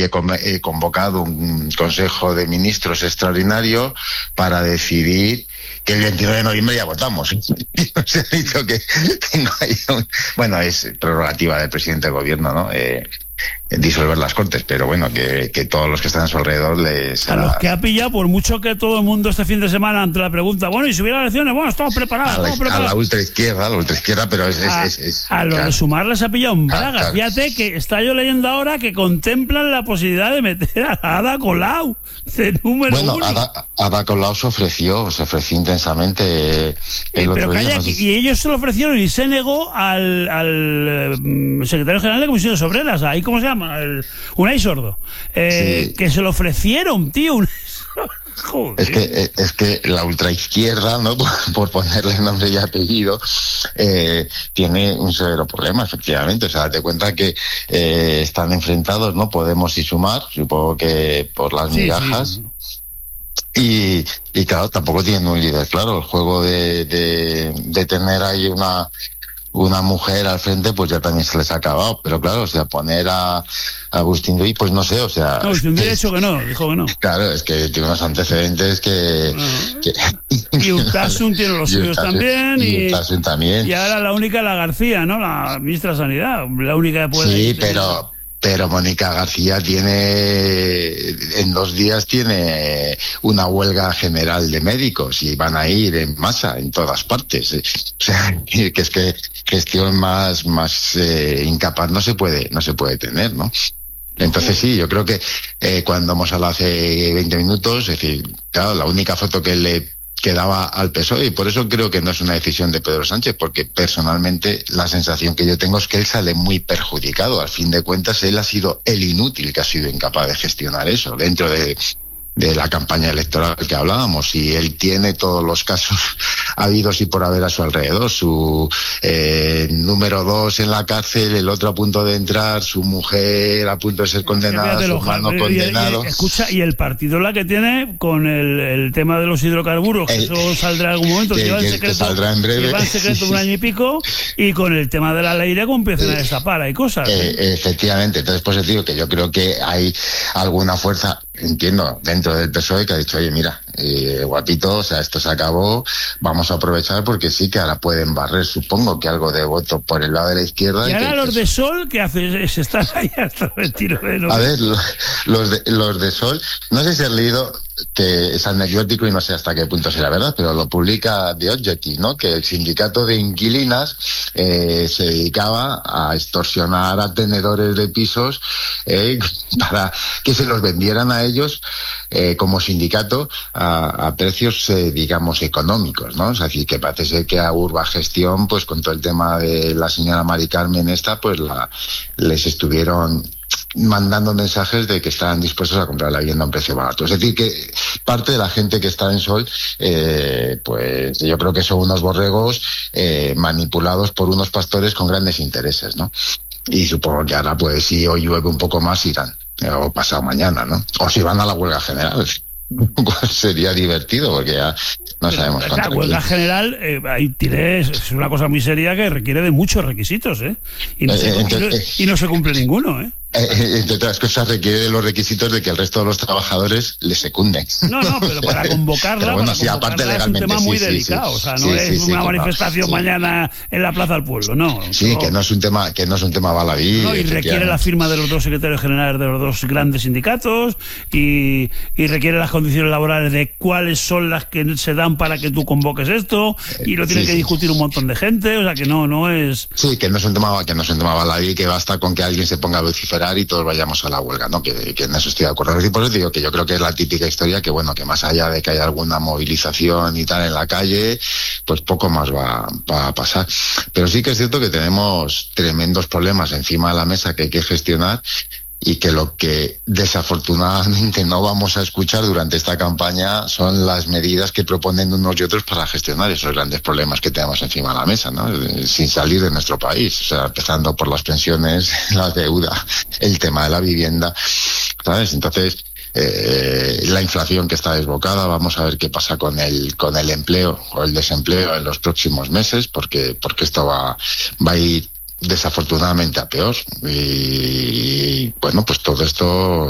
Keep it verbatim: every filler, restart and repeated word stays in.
he, he convocado un Consejo de Ministros extraordinario para decidir que el veintinueve de noviembre ya votamos. Os he dicho que tengo ahí un... Bueno, es prerrogativa del presidente del gobierno, ¿no? Eh, disolver las Cortes, pero bueno, que, que todos los que están a su alrededor les... A los que ha pillado, por mucho que todo el mundo este fin de semana ante la pregunta, bueno, y si hubiera elecciones, bueno, estamos preparados, a la, estamos preparados. A la ultraizquierda, a la ultraizquierda, pero es... A, es, es, es a los claro. de Sumar les ha pillado un braga. Claro, claro. Fíjate que está yo leyendo ahora que contemplan la posibilidad de meter a Ada Colau de número bueno, uno. Ada, Ada Colau se ofreció, se ofreció intensamente eh, el eh, otro pero día. calla, No sé si... y ellos se lo ofrecieron y se negó al, al um, secretario general de Comisiones Obreras, ahí, ¿cómo se llama? El, Unai Sordo. Eh, sí. Que se lo ofrecieron, tío. Joder. Es que, es que la ultraizquierda, ¿no? Por, por ponerle nombre y apellido, eh, tiene un severo problema, efectivamente. O sea, date cuenta que eh, están enfrentados, ¿no? Podemos y Sumar, supongo que por las sí, migajas. Sí. Y, y claro, tampoco tienen un líder claro. El juego de, de, de tener ahí una una mujer al frente, pues ya también se les ha acabado. Pero claro, o sea, poner a, a Agustín Duy, pues no sé, o sea... No, Agustín Duy ha dicho que no, dijo que no. Claro, es que tiene unos antecedentes que... Uh-huh. que y Urtasun tiene los suyos también. Y Urtasun también. Y ahora la única, la García, ¿no? La ministra de Sanidad, la única que puede... Sí, pero... Pero Mónica García tiene, en dos días tiene una huelga general de médicos y van a ir en masa en todas partes. O sea, que es que gestión más, más eh, incapaz no se puede, no se puede tener, ¿no? Entonces sí, yo creo que eh, cuando hemos hablado hace veinte minutos, es decir, claro, la única foto que le quedaba al P S O E, y por eso creo que no es una decisión de Pedro Sánchez, porque personalmente la sensación que yo tengo es que él sale muy perjudicado. Al fin de cuentas, él ha sido el inútil que ha sido incapaz de gestionar eso dentro de, de la campaña electoral que hablábamos, y él tiene todos los casos habidos y por haber a su alrededor. Su eh, número dos en la cárcel, el otro a punto de entrar, su mujer a punto de ser condenada, su hermano condenado. Y, y, escucha, y el partido la que tiene con el, el tema de los hidrocarburos, que el, eso saldrá en algún momento, que, que, lleva en que, secreto, que saldrá en breve. Lleva en secreto un año y pico, y con el tema de la ley de cómo empiezan eh, a destapar, hay cosas. Eh, ¿eh? Efectivamente, entonces pues digo que yo creo que hay alguna fuerza, entiendo, dentro del P S O E que ha dicho, oye, mira, eh, guapito, o sea, esto se acabó, vamos a aprovechar porque sí que ahora pueden barrer, supongo que algo de voto por el lado de la izquierda. Y, y ahora que, los de Sol, ¿qué hacen? Se están ahí hasta el retiro de los... A ver, los, los, de, los de Sol, no sé si has leído, que es anecdótico y no sé hasta qué punto será verdad, pero lo publica The Objective, ¿no? Que el sindicato de inquilinas eh, se dedicaba a extorsionar a tenedores de pisos eh, para que se los vendieran a ellos eh, como sindicato a, a precios, eh, digamos, económicos, ¿no? Es decir, que parece ser que a Urba Gestión, pues con todo el tema de la señora Mari Carmen esta, pues la, les estuvieron mandando mensajes de que estaban dispuestos a comprar la vivienda a un precio barato. Es decir, que parte de la gente que está en Sol, eh, pues yo creo que son unos borregos eh, manipulados por unos pastores con grandes intereses, ¿no? Y supongo que ahora, pues si hoy llueve un poco más, irán, o pasado mañana, ¿no? O si van a la huelga general. Sería divertido porque ya no sabemos cuánto. La huelga general eh, ahí tienes, es una cosa muy seria que requiere de muchos requisitos, ¿eh? Y no, eh, se, entonces, y no, y no se cumple ninguno, ¿eh? Eh, entre otras cosas, requiere de los requisitos de que el resto de los trabajadores le secunden. No, no, pero para convocarla, pero bueno, para sí, convocarla aparte es legalmente, un tema sí, muy sí, delicado. Sí, o sea, no sí, es sí, sí, una claro, manifestación sí. mañana en la Plaza del Pueblo, no. Sí, no. que no es un tema, que no es un tema baladí. No, y requiere la firma de los dos secretarios generales de los dos grandes sindicatos y, y requiere las condiciones laborales de cuáles son las que se dan para que tú convoques esto, y lo tiene sí, que discutir sí. un montón de gente, o sea que no, no es... Sí, que no es un tema, que no es un tema baladí, que basta con que alguien se ponga a vociferar y todos vayamos a la huelga, ¿no? Que, que en eso estoy de acuerdo. Y por eso digo que yo creo que es la típica historia que, bueno, que más allá de que haya alguna movilización y tal en la calle, pues poco más va, va a pasar. Pero sí que es cierto que tenemos tremendos problemas encima de la mesa que hay que gestionar, y que lo que desafortunadamente no vamos a escuchar durante esta campaña son las medidas que proponen unos y otros para gestionar esos grandes problemas que tenemos encima de la mesa, ¿no? Sin salir de nuestro país, o sea, empezando por las pensiones, la deuda, el tema de la vivienda, ¿sabes? Entonces, eh, la inflación que está desbocada, vamos a ver qué pasa con el con el empleo o el desempleo en los próximos meses, porque porque esto va va a ir desafortunadamente a peor, y bueno, pues todo esto